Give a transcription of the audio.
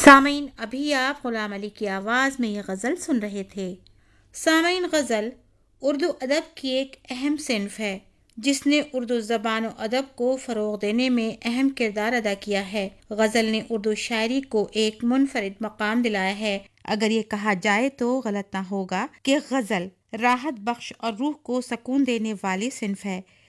सामीन, अभी आप गुलाम अली की आवाज़ में ये गज़ल सुन रहे थे। सामीन, गज़ल उर्दू अदब की एक अहम सिन्फ है जिसने उर्दू ज़बान और अदब को फ़रोग़ देने में अहम किरदार अदा किया है। गज़ल ने उर्दू शायरी को एक मुनफरिद मकाम दिलाया है। अगर ये कहा जाए तो गलत ना होगा कि गज़ल राहत बख्श और रूह को सकून देने वाली सिन्फ है।